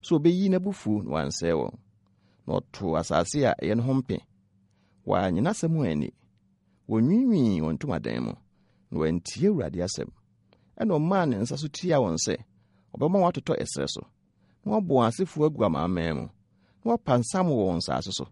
so obeyi n'abufu na wansɛ wɔn na ɔto asase a ɛyɛ no ho mpe wa nyina asɛm ani wɔnwiinwii wɔn ntomadan mu na wɔantie Awurade asɛm ɛna ɔmaa ne nsa so tia wɔn sɛ ɔbɛma wɔatotɔ ɛsrɛ so na wɔbɔ wɔn asefo agu amanaman mu na wɔpa nsam wɔ wɔn nsase so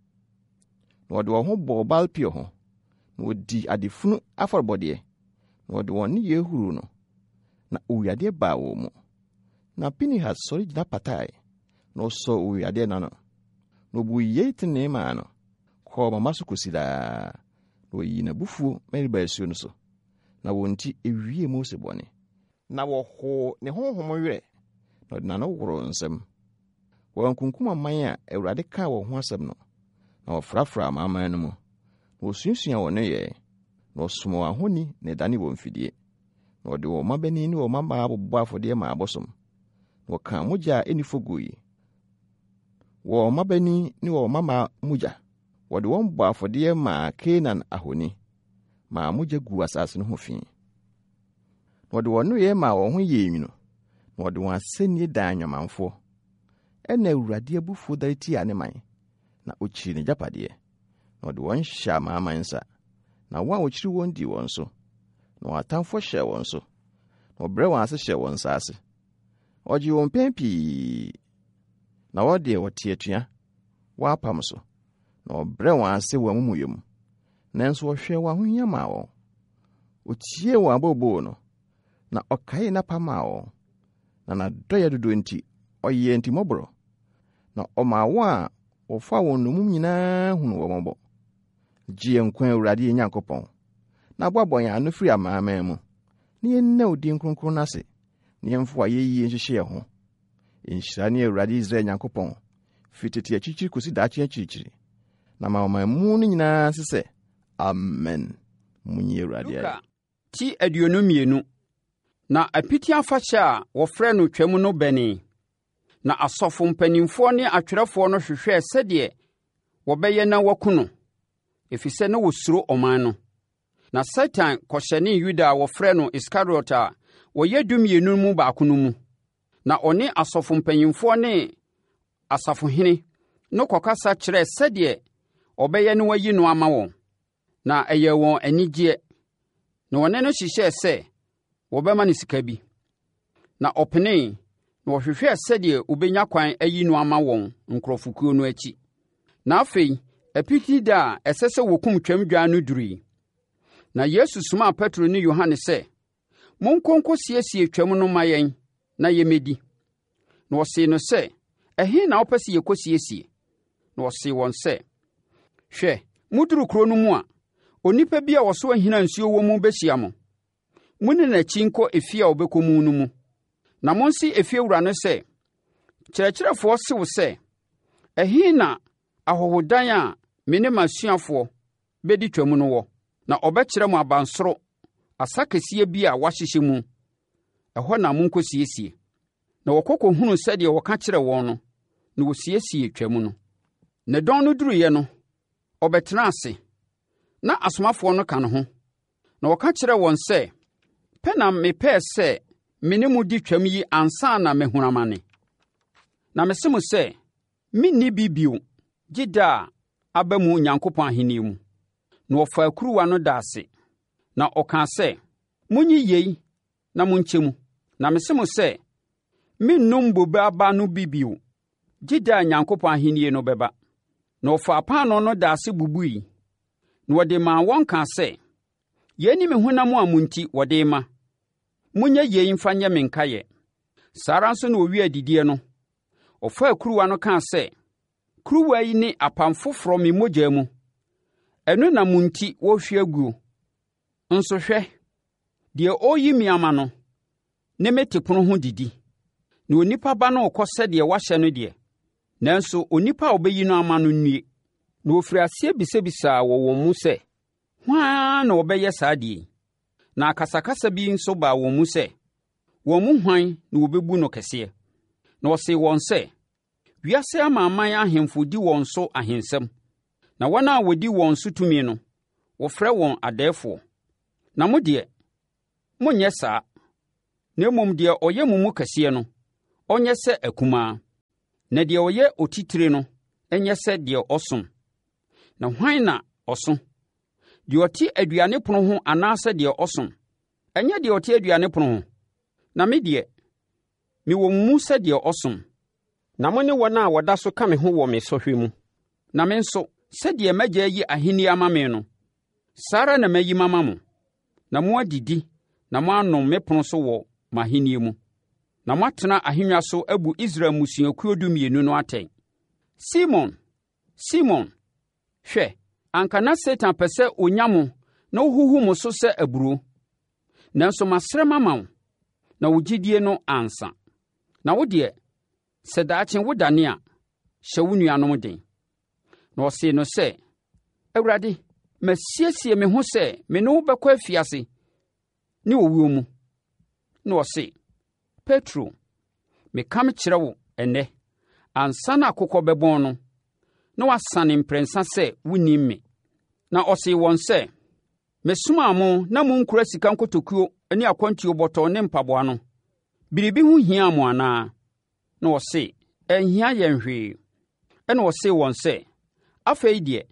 na wɔde wɔn ho bɔ Baal-peor ho na wɔdi adefunu afɔrebɔdeɛ na wɔde wɔn nneyɛe huru no na owiadeɛ baa wɔn mu na Pinehas sɔre gyina patae na ɔsɔ owiadeɛ na no na ɔbu yei tenee maa no kɔɔ mama so kosi daa na wɔyi n'abufuo Meriba asuo no so na wɔn nti ewie Mose bɔne na wɔhoo ne honhom werɛ na ɔde n'ano woroo nsɛm wɔn kunkum aman a Awurade kaa wɔn ho asɛm no na wɔfrafra amanaman no mu na wɔsuasua wɔn nneyɛe na ɔsom wɔn ahoni na ɛdane wɔn mfidie na ɔde wɔn mmabani ne wɔn mmabaa bobɔ afɔdeɛ ma abosom na wɔkaa mogya a ɛnni fɔ gui wɔn mmabani ne wɔn mmabaa mogya wɔde wɔn bɔ afɔdeɛ ma Kanaan ahoni ma mogya gu asase no ho fi na wɔde wɔn nneyɛe ma wɔn ho yɛɛ nwino na wɔde wɔn asɛnnie daa nnwamanfoɔ ɛna Awurade abufuo dare tia ne man na ɔkyiri ne gyapadeɛ na ɔde wɔn hyɛ amanaman nsa na wɔn a wɔkyiri wɔn di wɔn so na wɔn atamfoɔ hyɛ wɔn so na ɔbrɛ wɔn ase hyɛ wɔn nsa ase ɔgye wɔn pɛn pii na wɔde wɔte atua wɔapam so na ɔbrɛ wɔn ase wɔn amumuyɛ mu nanso ɔhwɛ wɔn ahohia maa wɔn ɔtie wɔn abɔbɔɔ no na ɔkae n'apam maa wɔn na n'adɔyɛ dodo nti ɔyɛ ntimmɔborɔ na ɔmaa wɔn a wɔfa wɔn nomum nyinaa hunu wɔn mmɔbɔ gye nkwa Awurade yɛn Nyankopɔn na boabɔ yɛn ano firi amanaman mu na yɛnna wo din kronkron no ase na yɛmfa ayɛyie nhyehyɛ yɛn ho nhyira ne Awurade Israel Nyankopɔn firi tete akyirikyiri kosi daakye akyirikyiri na ma ɔman mu no nyinaa se sɛ amen munyi Awurade Luka ti 22 na apiti afahyɛ a wɔfrɛ no Twam no bɛnee na asɔfo mpanimfoɔ ne atwerɛfoɔ no hwehwɛɛ sɛdeɛ wɔbɛyɛ na waku no efisɛ na wɔsuro ɔman no na Satan kɔhyɛne Yuda a wɔfrɛ no Iskariot a wɔyɛ 12 mu baako no mu na ɔne asɔfo mpanimfoɔ ne asafohene no kɔkasa kyerɛɛ sɛdeɛ ɔbɛyɛ na wayi no ama wɔn na ɛyɛ wɔn anigyeɛ na wɔne no hyehyɛɛ sɛ wɔbɛma no sika bi na ɔpenee na wɔhwehwɛɛ sɛdeɛ obɛnya kwan ayi no ama wɔn nkurɔfokuo no akyi na afei apiti da a ɛsɛ sɛ wɔkum Twam dwan no durii na Yesu somaa Petro ne Yohane sɛ monkɔ nkɔsiesie Twam no ma yɛn na yɛmɛdi na wɔsee no sɛ ɛhe na wopɛ sɛ yɛkɔsiesie na wɔsee wɔn sɛ hwɛ muduru kuro no mu a onipa bi a wɔso ahina nsuo wɔ mu bɛhyia mo mune n'akyi nkɔ efie a wɔbɛkɔ mu no mu na monsi efiewura no sɛ kyerɛkyerɛfoɔ sew sɛ ɛhe na ahɔhodan a me ne m'asuafoɔ bɛdi Twam no wɔ na ɔbɛkyerɛ mo abansoro asa kɛseɛ bi a wɔahyehyɛ mu ɛhɔ na monkɔsiesie na wɔkɔkɔhunu sɛdeɛ wɔka kyerɛ wɔn no na wɔsiesie Twam no na dɔn no duruiɛ no ɔbɛtena ase na asomafoɔ no ka no ho na wɔka kyerɛ wɔn sɛ pɛ na mepɛɛ sɛ me ne mu di Twam yi ansa na mahunu amane na mese mo sɛ menni bi bio gye da a aba mu Onyankopɔn ahenni mu na wɔfaa kuruwa no da ase na ɔkaa sɛ monyi yei na monkyɛ mu na mese mo sɛ mennom bobe aba no bi bio gye da a Onyankopɔn ahenni no bɛba na ɔfaa paano no da ase bubui na wɔde maa wɔn kaa sɛ yei ne me honam a mo nti wɔde ma monyɛ yei mfa nyɛ me nkaeɛ saa ara nso na owie adidie no ɔfaa kuruwa no kaa sɛ kuruwa yi ne apam foforɔ me mogya mu ɛno na mo nti wɔhwie aguo nso hwɛ deɛ ɔyi me ama no ne mete pono ho didi na onipa ba no ɔkɔ sɛdeɛ wahyɛ no deɛ nanso onipa a ɔbɛyi no ama no nnue na ofiri aseɛ bisabisaa wɔ wɔn mu sɛ hwan na ɔbɛyɛ saa deɛ na akasakasa bi nso baa wɔn mu sɛ wɔn mu hwan na wɔbɛbu no kɛseɛ na ɔsee wɔn sɛ wiase amanaman ahemfo di wɔn so ahensɛm na wɔn a wɔdi wɔn so tumi no wɔfrɛ wɔn adɛɛfoɔ na mo deɛ monyɛ saa na mmom deɛ ɔyɛ mo mu kɛseɛ no ɔnyɛ sɛ akumaa na deɛ ɔyɛ otitire no nyɛ sɛ deɛ ɔsom. Na hwan na ɔso? Deɛ ɔte aduane pono ho anaasɛ deɛ ɔsom? Ɛnyɛ deɛ ɔte aduane pono ho. Na me deɛ, mewɔ mu sɛ deɛ ɔsom. Na mo ne wɔn a wɔda so ka me ho wɔ me sɔhwɛ mu. Na me nso, sɛdeɛ m'Agya yi ahenni ama me no, saa ara na mayi mama mo. Na mo adidi na moanom me pono so wɔ m'ahenni mu. Na moatena ahennwa so abu Israel mmusuakuo 12 no atɛn. Simon, Simon, hwɛ, anka na Satan pɛ sɛ ɔnya mo na ɔhuhu mo so sɛ aburoo. Nanso masrɛ mama wo, na wo gyidie no ansa. Na wo deɛ, sɛ daakye wodane a, hyɛ wo nuanom den. Na ɔsee no sɛ, Awurade, masiesie me ho sɛ me ne wo bɛkɔ afiase ne owuo mu. Na ɔse, Petro, meka mekyerɛ wo ɛnnɛ, ansa na akokɔ bɛbɔn no, na wasane mprɛnsa sɛ wonnim me. Na ɔsee wɔn sɛ, mesomaa mo na monkura sika nkotokuo ne akwantuo bɔtɔ ne mpaboa no. Biribi ho hia mo anaa? Na ɔse, ɛnhia yɛn hwee. Ɛna ɔsee wɔn sɛ, afei deɛ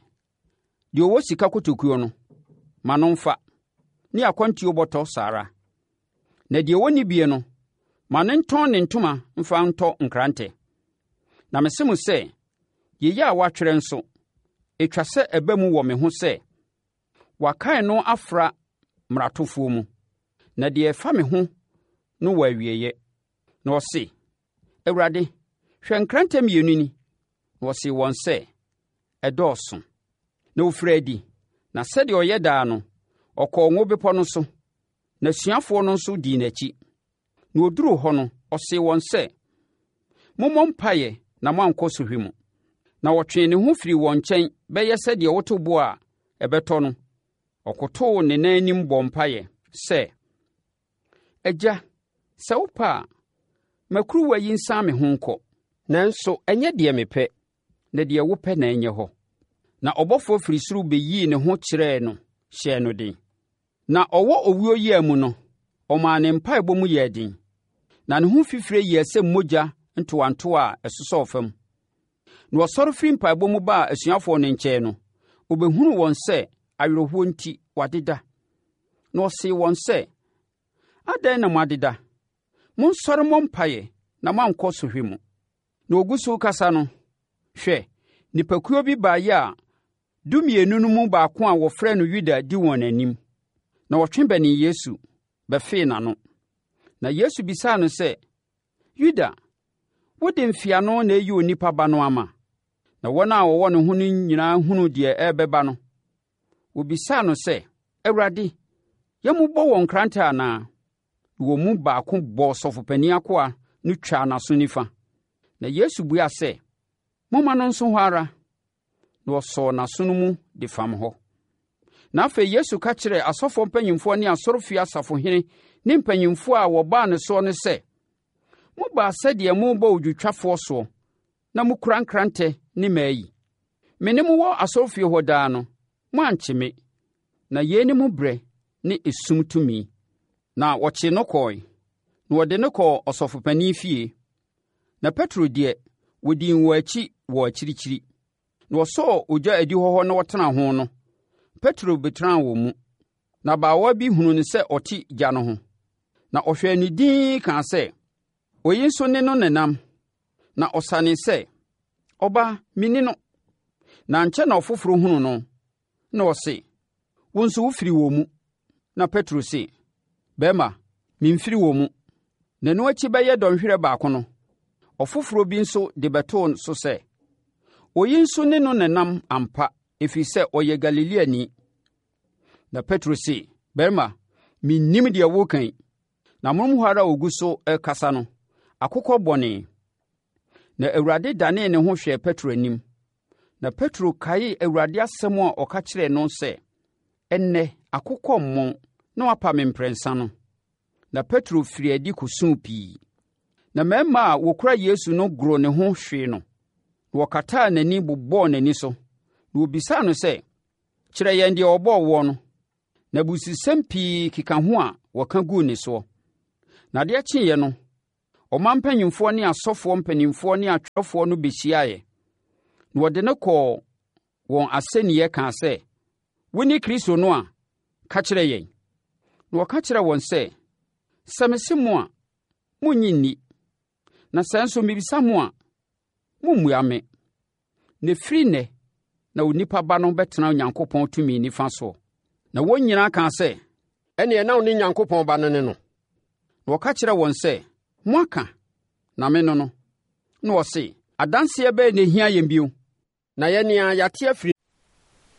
ɔwɔ sika kotokuo no, ma no mfa, ne akwantuo bɔtɔ saa ara. Na deɛ ɔnni bie no, ma no ntɔn ne ntoma mfa ntɔ nkrantɛ. Na mese mo sɛ, yɛyɛ a wɔatwerɛ nso, ɛtwa sɛ ɛba mu wɔ me ho sɛ, wɔakae no afra mmaratofoɔ mu. Na deɛ ɛfa me ho no wɔ awieeɛ. Na ɔse, Awurade, hwɛ nkrantɛ 2 ni. Na ɔsee wɔn sɛ, ɛdɔɔso. Na ɔfiri adi, na sɛdeɛ ɔyɛ daa no, ɔkɔɔ Ngo Bepɔ no so, na asuafoɔ no nso dii n'akyi. Na ɔduruu hɔ no, ɔsee wɔn sɛ, mommɔ mpaeɛ na moankɔ sɔhwɛ mu. Na wɔtwee ne ho firi wɔn nkyɛn bɛyɛ sɛdeɛ woto bo a ɛbɛtɔ no. Ɔkotoo ne nan anim bɔ mpaeɛ sɛ, Agya, sɛ wopɛ a, ma kuruwa yi nsan me ho nkɔ. Nanso ɛnyɛ deɛ mepɛ, na deɛ wopɛ na ɛnyɛ hɔ. Na ɔbɔfoɔ firi soro bɛyii ne ho kyerɛɛ no, hyɛɛ no den. Na ɔwɔ owuo yea mu no, ɔmaa ne mpaebɔ mu yɛɛ den. Na ne ho fifire yɛɛ sɛ mogya ntowantowa a ɛsosɔɔ fam. Na ɔsɔre firi mpaebɔ mu baa asuafoɔ no nkyɛn no, ɔbɛhunu wɔn sɛ awerɛhoɔ nti wɔadeda. Na ɔsee wɔn sɛ, adɛn na moadeda? Monsɔre mmɔ mpaeɛ na moankɔ sɔhwɛ mu. Na ɔgu so kasa no, hwɛ, nipakuo bi baeɛ a 12 no mu baako a wɔfrɛ no Yuda di wɔn anim. Na wɔtwe bɛnee Yesu, bɛfee n'ano. Na Yesu bisaa no sɛ, Yuda, wode mfiano na ɛyi onipa ba no ama? Na wɔn a wɔwɔ ne ho no nyinaa hunu deɛ ɛrebɛba no. Wɔbisaa no sɛ, Awurade, yɛmmobɔ wɔn nkrantɛ anaa? Wɔn mu baako bɔɔ ɔsɔfopanin akoa no twaa n'aso nifa. Na Yesu buaa sɛ, momma no nso hɔ ara. Na wɔsɔɔ n'aso no mu de fam hɔ. Na afei Yesu ka kyerɛɛ asɔfoɔ mpanyimfoɔ ne asɔrefie asafohene ne mpanyimfoɔ a wɔbaa ne soɔ no sɛ, mobaa sɛdeɛ morebɔ odwotwafoɔ soɔ, na mokura nkrantɛ ne mmaa yi. Me ne mo wɔ asɔrefie hɔ daa no, moankye me. Na yei ne mo berɛ ne esum tumi. Na wɔkyee no kɔe, na wɔde no kɔɔ ɔsɔfopanin fie. Na Petro deɛ, wɔdii wɔ akyi wɔ akyirikyiri. Na wɔsɔɔ ogya adihɔ hɔ na wɔtena ho no, Petro bɛtenaa wɔn mu. Na abaawa bi hunuu no sɛ ɔte gya no ho. Na ɔhwɛɛ no dinn kaa sɛ, oyi nso ne no nenam. Na ɔsane sɛ, ɔbaa, menni no. Na nkyɛ na ɔfoforɔ hunuu no. Na ɔse, wo nso wofiri wɔ mu. Na Petro se, bɛrima, memfiri wɔ mu. Na ɛno akyi bɛyɛ dɔnhwerɛ baako no, ɔfoforɔ bi nso de bɛtoo so sɛ, oyi nso ne no nenam ampa, ɛfiri sɛ ɔyɛ Galileani. Na Petro se, bɛrima, mennim deɛ wokan. Na monom hɔ ara a ɔgu so kasa no, akokɔ bɔnee. Na Awurade danee ne ho hwɛɛ Petro anim. Na Petro kaee Awurade asɛm a ɔka kyerɛɛ no sɛ, ɛnnɛ akokɔ mmɔn na wapa me mprɛnsa no. Na Petro firi adi kɔsuu pii. Na mmarima a wɔkura Yesu no goroo ne ho hwee no. Na wɔkataa n'ani bobɔɔ n'ani so. Na wɔbisaa no sɛ, kyerɛ yɛn deɛ ɔbɔɔ woɔ no. Na abususɛm pii keka ho a wɔka guu ne soɔ. Na adeɛ kyeeɛ no, ɔman mpanyimfoɔ ne asɔfoɔ mpanimfoɔ ne atwerɛfoɔ no bɛhyiaeɛ. Na wɔde no kɔɔ wɔn asɛnniiɛ kaa sɛ, “Wone Kristo no a, ka kyerɛ yɛn.” Na wɔka kyerɛɛ wɔn sɛ, “Sɛ mese mo a, monnye nni. Na sɛ nso mebisa mo a, mommmua me. Na ɛfiri nnɛ na Onipa Ba no bɛtena Onyankopɔn tumi nifa soɔ.” Na wɔn nyinaa kaa sɛ, “Ɛnneɛ na wo ne Onyankopɔn Ba no ne no.” Na wɔka kyerɛɛ wɔn sɛ, “Moaka, na me no no.” Na wɔse, “Adanseɛ bɛyɛ na ɛhia yɛn bio? Na yɛn a yɛate afiri